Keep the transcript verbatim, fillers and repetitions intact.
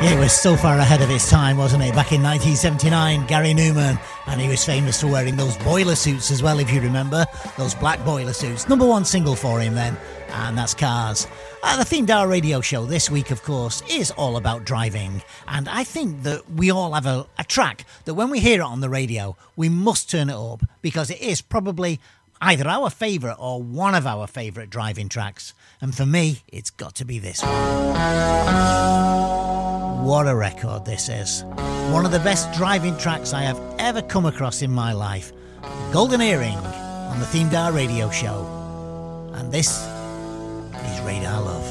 It was so far ahead of its time, wasn't it? Back in nineteen seventy-nine, Gary Newman, and he was famous for wearing those boiler suits as well, if you remember. Those black boiler suits. Number one single for him then, and that's Cars. Uh, the Themed Hour radio show this week, of course, is all about driving. And I think that we all have a, a track that when we hear it on the radio, we must turn it up because it is probably either our favourite or one of our favourite driving tracks. And for me, it's got to be this one. What a record this is. One of the best driving tracks I have ever come across in my life. Golden Earring on the Themed Hour radio show. And this is Radar Love.